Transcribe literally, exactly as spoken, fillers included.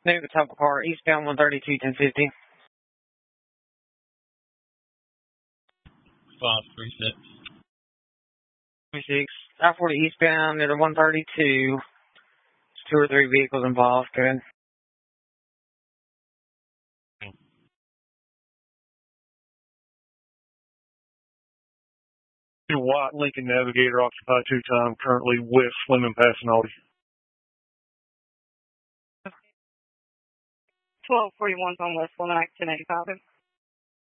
Name the top car, eastbound one thirty-two, ten fifty. five three six. twenty-six. I forty eastbound at a one thirty-two. There's two or three vehicles involved. Good. White Lincoln Navigator occupied two time, currently with Fleming passing Audi. twelve forty-one on West Fleming, ten eighty-five.